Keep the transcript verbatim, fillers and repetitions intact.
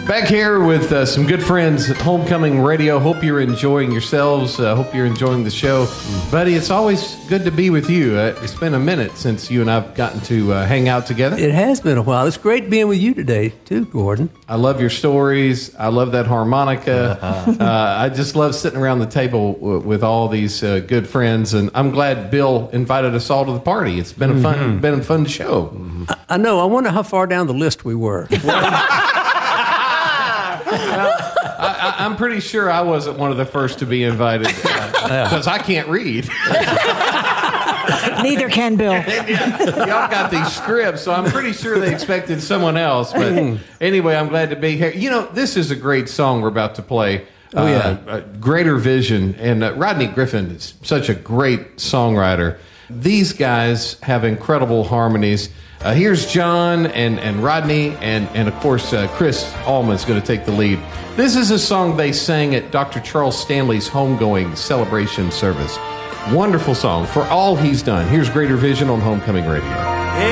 Back here with uh, some good friends at Homecoming Radio. Hope you're enjoying yourselves. Uh, hope you're enjoying the show. Buddy, it's always good to be with you. Uh, it's been a minute since you and I've gotten to uh, hang out together. It has been a while. It's great being with you today, too, Gordon. I love your stories. I love that harmonica. uh, I just love sitting around the table w- with all these uh, good friends, and I'm glad Bill invited us all to the party. It's been a fun, mm-hmm. been a fun show. Mm-hmm. I, I know. I wonder how far down the list we were. Well, I, I'm pretty sure I wasn't one of the first to be invited because uh, I can't read. Neither can Bill. Yeah, y'all got these scripts, so I'm pretty sure they expected someone else. But anyway, I'm glad to be here. You know, this is a great song we're about to play. Oh, yeah. Uh, uh, Greater Vision. And uh, Rodney Griffin is such a great songwriter. These guys have incredible harmonies. Uh, here's John and, and Rodney, and, and of course, uh, Chris Allman's going to take the lead. This is a song they sang at Doctor Charles Stanley's homegoing celebration service. Wonderful song for all he's done. Here's Greater Vision on Homecoming Radio.